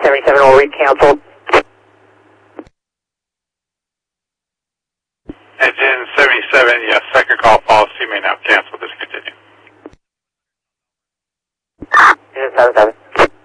77 will read canceled. Engine 77, yes, second call policy may now cancel. Discontinue. Engine 77.